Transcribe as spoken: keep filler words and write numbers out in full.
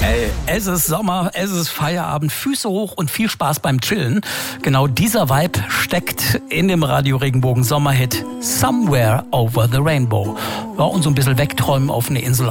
Ey, es ist Sommer, es ist Feierabend, Füße hoch und viel Spaß beim Chillen. Genau dieser Vibe steckt in dem Radio Regenbogen Sommerhit Somewhere Over the Rainbow. Ja, und so ein bisschen wegträumen auf eine Insel